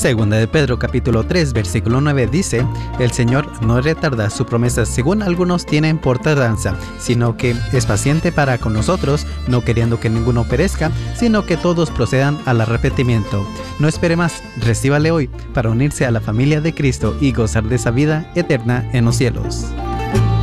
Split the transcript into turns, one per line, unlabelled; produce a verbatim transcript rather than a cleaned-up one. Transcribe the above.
Segunda de Pedro capítulo tres versículo nueve dice: el Señor no retarda su promesa según algunos tienen por tardanza, sino que es paciente para con nosotros, no queriendo que ninguno perezca, sino que todos procedan al arrepentimiento. No espere más, recíbale hoy para unirse a la familia de Cristo y gozar de esa vida eterna en los cielos.